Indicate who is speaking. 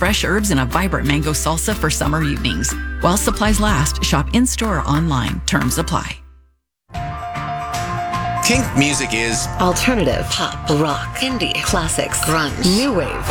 Speaker 1: fresh herbs and a vibrant mango salsa for summer evenings. While supplies last, shop in-store or online. Terms apply.
Speaker 2: Kink music is
Speaker 3: alternative, pop, rock, indie, classics, grunge, new wave,